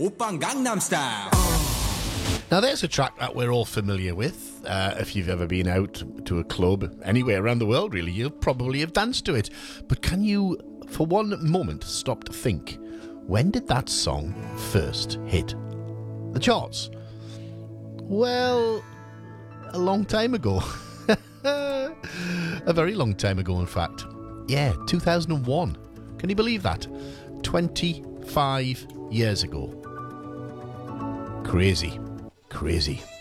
Oppa Gangnam Style. Now, there's a track that we're all familiar with. If you've ever been out to a club anywhere around the world, really, you'll probably have danced to it. But can you, for one moment, stop to think, when did that song first hit the charts? Well, a long time ago. A very long time ago, in fact. Yeah, 2001. Can you believe that? 25 years ago. Crazy. Crazy.